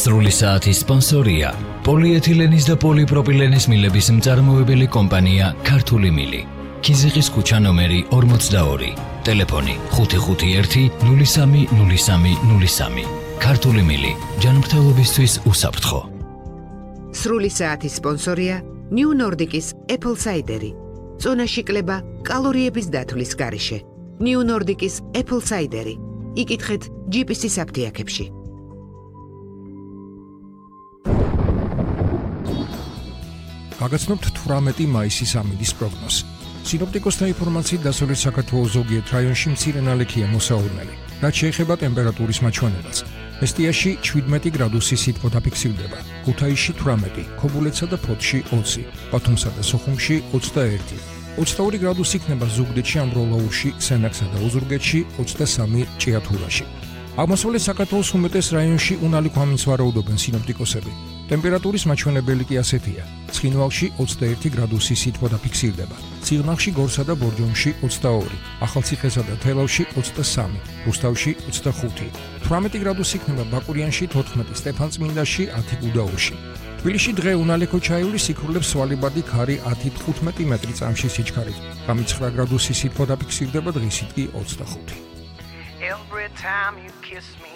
სრული საათის სპონსორია პოლიეთილენის და პოლიპროპილენის მილების მწარმოებელი კომპანია ქართული მილი. ქიზიყის ქუჩა ნომერი 42, ტელეფონი 551-030303. ქართული მილი, ჯანმრთელობისთვის უსაფრთხო. სრული საათის სპონსორია New Nordic-ის Apple Cider-ი. წონაში კლება კალორიების დათვლის გარეშე. New Nordic-ის Apple Cider-ი. იკითხეთ GPS-ის აფთიაქებში. გაგაცნობთ 18 მაისის ამინდის პროგნოზს. სინოპტიკოსთა ინფორმაციით დასავლეთ საქართველოს ზოგიერთ რაიონში მცირე ნალექია მოსაურნელი. რაც შეეხება ტემპერატურის მაჩვენებელს. მესტიაში 17 გრადუსი სითბო დაფიქსირდება, ქუთაისში 18, ქობულეთსა და ფოთში 20, ბათუმსა და სოხუმში 21, 22 გრადუსი იქნება ზუგდიდში, ამბროლაურში, სენაკსა და ოზურგეთში, 23 ჭიათურაში. აღმოსავლეთ საქართველოს უმეტეს რაიონში უნალი ქვამინს ვარაუდობენ სინოპტიკოსები. ტემპერატურის მაჩვენებელი კი ასეთია: ცხინვალში 21 გრადუსი სითბო დაფიქსირდება, ციხნაღში, გორსა და ბორჯომში 22, ახალციხესა და თელავში 23, რუსთავში 25, 18 გრადუსი იქნება ბაკურიანში, 14 სტეფანწმინდაში, 10 გუდაურში. თბილისში დღე უნალექო ჩაივლის სიქრულებს სვალებადი ქარი 10-15 მეტრი წამში სიჩქარით. 9 გრადუსი სითბო დაფიქსირდება, დღისით კი 25. Every time you kiss me